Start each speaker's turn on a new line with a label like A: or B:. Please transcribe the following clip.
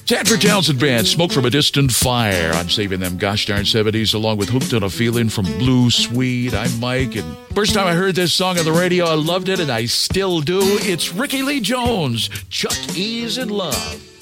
A: Sanford Townsend Band, Smoke from a Distant Fire. I'm saving them gosh darn 70s along with Hooked on a Feeling from Blue Sweet. I'm Mike, and first time I heard this song on the radio, I loved it, and I still do. It's Ricky Lee Jones, Chuck E's in Love.